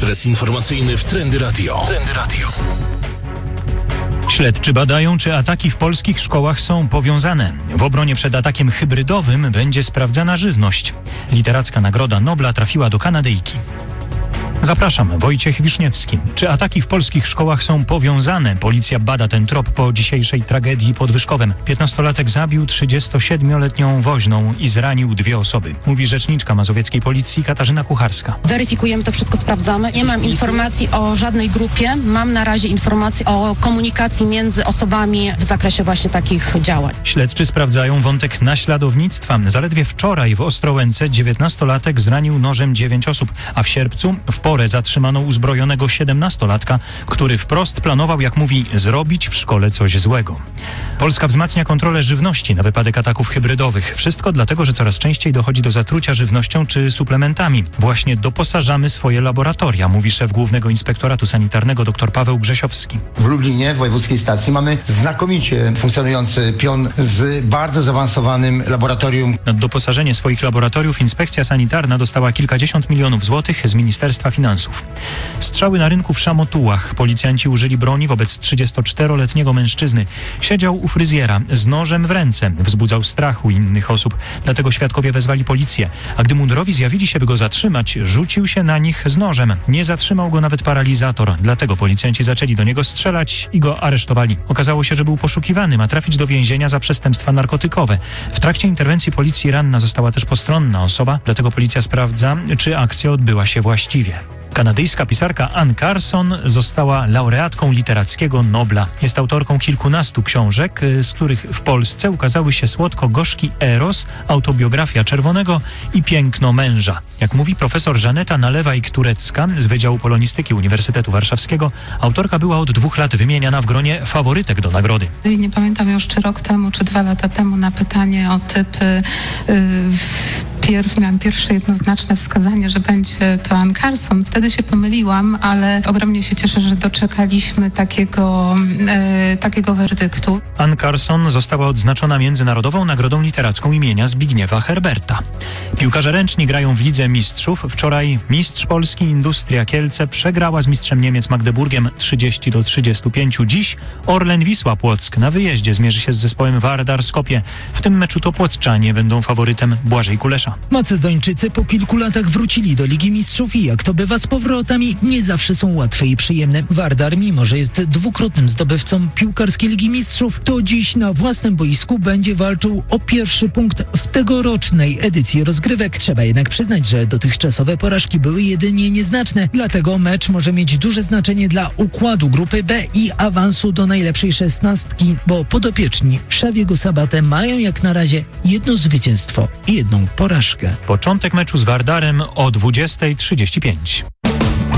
Ekspres informacyjny w Trendy Radio. Śledczy badają, czy ataki w polskich szkołach są powiązane. W obronie przed atakiem hybrydowym będzie sprawdzana żywność. Literacka Nagroda Nobla trafiła do Kanadyjki. Zapraszam, Wojciech Wiszniewski. Czy ataki w polskich szkołach są powiązane? Policja bada ten trop po dzisiejszej tragedii pod Wyszkowem. 15-latek zabił 37-letnią woźną i zranił 2 osoby. Mówi rzeczniczka mazowieckiej policji Katarzyna Kucharska. Weryfikujemy to wszystko, sprawdzamy. Nie mam informacji o żadnej grupie. Mam na razie informacje o komunikacji między osobami w zakresie właśnie takich działań. Śledczy sprawdzają wątek naśladownictwa. Zaledwie wczoraj w Ostrołęce 19-latek zranił nożem 9 osób, a w sierpcu w porę zatrzymano uzbrojonego 17-latka, który wprost planował, jak mówi, zrobić w szkole coś złego. Polska wzmacnia kontrolę żywności na wypadek ataków hybrydowych. Wszystko dlatego, że coraz częściej dochodzi do zatrucia żywnością czy suplementami. Właśnie doposażamy swoje laboratoria, mówi szef Głównego Inspektoratu Sanitarnego dr Paweł Grzesiowski. W Lublinie, w wojewódzkiej stacji, mamy znakomicie funkcjonujący pion z bardzo zaawansowanym laboratorium. Na doposażenie swoich laboratoriów inspekcja sanitarna dostała kilkadziesiąt milionów złotych z Ministerstwa Finansów. Strzały na rynku w Szamotułach. Policjanci użyli broni wobec 34-letniego mężczyzny. Siedział u fryzjera z nożem w ręce. Wzbudzał strach u innych osób. Dlatego świadkowie wezwali policję. A gdy mundurowi zjawili się, by go zatrzymać, rzucił się na nich z nożem. Nie zatrzymał go nawet paralizator. Dlatego policjanci zaczęli do niego strzelać i go aresztowali. Okazało się, że był poszukiwany. Ma trafić do więzienia za przestępstwa narkotykowe. W trakcie interwencji policji ranna została też postronna osoba. Dlatego policja sprawdza, czy akcja odbyła się właściwie. Kanadyjska pisarka Ann Carson została laureatką literackiego Nobla. Jest autorką kilkunastu książek, z których w Polsce ukazały się Słodko-gorzki Eros, Autobiografia Czerwonego i Piękno męża. Jak mówi profesor Żaneta Nalewaj-Turecka z Wydziału Polonistyki Uniwersytetu Warszawskiego, autorka była od 2 lat wymieniana w gronie faworytek do nagrody. Nie pamiętam już, czy rok temu, czy 2 lata temu na pytanie o typy miałam pierwsze jednoznaczne wskazanie, że będzie to Ann Carson. Wtedy się pomyliłam, ale ogromnie się cieszę, że doczekaliśmy takiego werdyktu. Ann Carson została odznaczona Międzynarodową Nagrodą Literacką imienia Zbigniewa Herberta. Piłkarze ręczni grają w Lidze Mistrzów. Wczoraj mistrz Polski Industria Kielce przegrała z mistrzem Niemiec Magdeburgiem 30-35. Dziś Orlen Wisła Płock na wyjeździe zmierzy się z zespołem Vardar Skopje. W tym meczu to płockczanie będą faworytem Błażej Kulesza. Macedończycy po kilku latach wrócili do Ligi Mistrzów i jak to bywa z powrotami, nie zawsze są łatwe i przyjemne. Vardar, mimo że jest 2-krotnym zdobywcą piłkarskiej Ligi Mistrzów, to dziś na własnym boisku będzie walczył o pierwszy punkt w tegorocznej edycji rozgrywek. Trzeba jednak przyznać, że dotychczasowe porażki były jedynie nieznaczne, dlatego mecz może mieć duże znaczenie dla układu grupy B i awansu do najlepszej 16, bo podopieczni Xaviego Sabatę mają jak na razie 1 zwycięstwo i 1 porażkę. Początek meczu z Vardarem o 20:35.